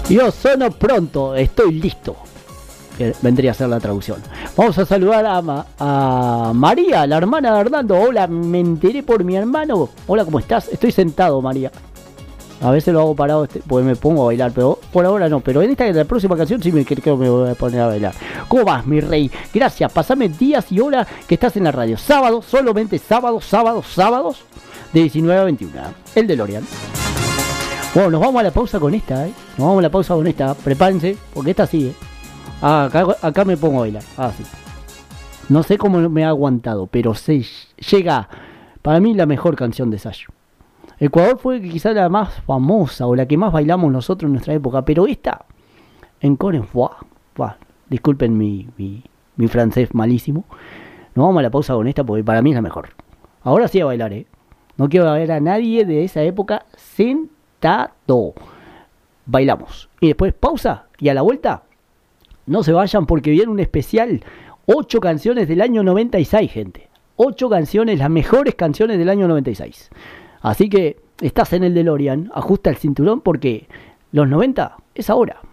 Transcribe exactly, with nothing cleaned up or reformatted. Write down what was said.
Yo sono pronto, estoy listo. Que vendría a ser la traducción. Vamos a saludar a, Ma- a María, la hermana de Hernando. Hola, me enteré por mi hermano. Hola, ¿cómo estás? Estoy sentado, María. A veces lo hago parado este, porque me pongo a bailar, pero por ahora no. Pero en esta en la próxima canción sí me creo que me voy a poner a bailar. ¿Cómo vas, mi rey? Gracias, pasame días y horas que estás en la radio. Sábado, solamente sábados, sábados, sábados, de diecinueve a veintiuno. El DeLorean. Bueno, nos vamos a la pausa con esta, ¿eh? Nos vamos a la pausa con esta. Prepárense, porque esta sigue. Ah, acá, acá me pongo a bailar. Ah, sí. No sé cómo me ha aguantado, pero se llega, para mí, la mejor canción de Sayo. Ecuador fue quizá la más famosa o la que más bailamos nosotros en nuestra época, pero esta, en Coren, ¡buah! ¡Buah! Disculpen mi, mi, mi francés malísimo. Nos vamos a la pausa con esta porque para mí es la mejor. Ahora sí a bailar, ¿eh? No quiero ver a nadie de esa época sentado. Bailamos. Y después pausa y a la vuelta, no se vayan porque viene un especial. Ocho canciones del año noventa y seis, gente. Ocho canciones, las mejores canciones del año noventa y seis. Así que estás en el DeLorean, ajusta el cinturón porque los noventa es ahora.